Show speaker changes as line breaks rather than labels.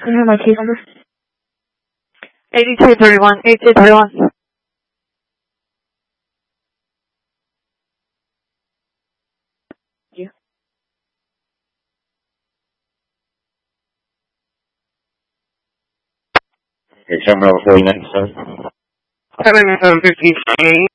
Can you have my case number?
8231, 8231.
Yeah.
Okay, terminal 49, sorry.
7753,